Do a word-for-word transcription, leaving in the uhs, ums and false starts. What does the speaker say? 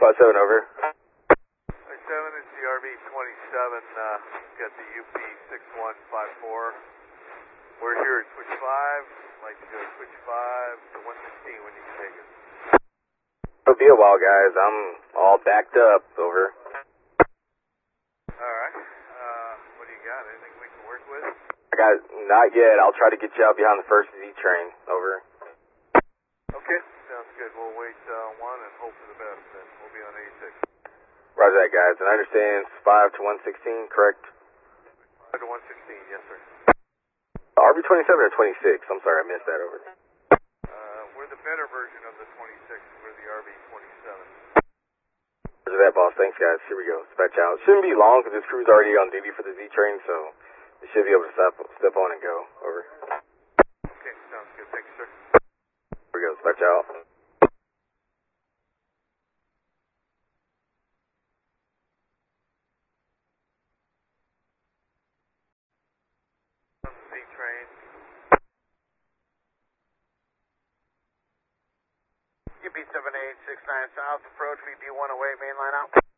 five seven, over. five seven is the R V twenty-seven, uh, got the U P six one five four. We're here at switch five, like to go to switch five to one sixteen when you can take it. It'll be a while, guys. I'm all backed up, over. Alright, uh, what do you got? Anything we can work with? I got, not yet. I'll try to get you out behind the first Z train, over. Okay, sounds good. We'll wait uh, one and hope for the best then. We'll be on eighty-six. Roger that, guys. And I understand it's five to one sixteen, correct? five to one sixteen, yes sir. R V twenty-seven or twenty-six? I'm sorry, I missed that, over. Uh, we're the better version of the twenty-six. We're the R V twenty-seven. Roger that, boss. Thanks, guys. Here we go. Dispatch out. Shouldn't be long because this crew's already on duty for the Z train, so they should be able to step, step on and go, over. Okay, sounds good. Thank you, sir. Here we go. Dispatch out. Z train. U P seven eight six nine south, approach V D one away, main line out.